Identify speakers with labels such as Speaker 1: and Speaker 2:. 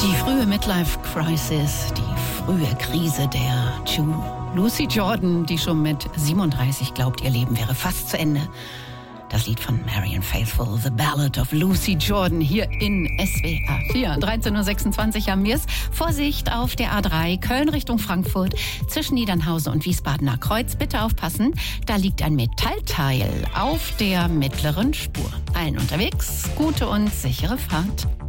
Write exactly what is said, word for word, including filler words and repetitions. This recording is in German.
Speaker 1: Die frühe Midlife-Crisis, die frühe Krise der Ju. Lucy Jordan, die schon mit siebenunddreißig glaubt, ihr Leben wäre fast zu Ende. Das Lied von Marianne Faithfull, The Ballad of Lucy Jordan, hier in S W R vier. dreizehn Uhr sechsundzwanzig haben wir es. Vorsicht auf der A drei, Köln Richtung Frankfurt, zwischen Niedernhausen und Wiesbadener Kreuz. Bitte aufpassen, da liegt ein Metallteil auf der mittleren Spur. Allen unterwegs, gute und sichere Fahrt.